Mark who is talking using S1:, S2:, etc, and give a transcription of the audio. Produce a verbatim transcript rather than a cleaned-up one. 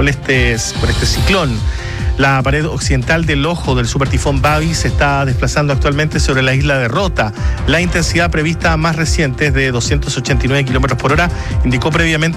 S1: por este, por este ciclón. La pared occidental del ojo del supertifón Babi se está desplazando actualmente sobre la isla de Rota. La intensidad prevista más reciente es de doscientos ochenta y nueve kilómetros por hora, indicó previamente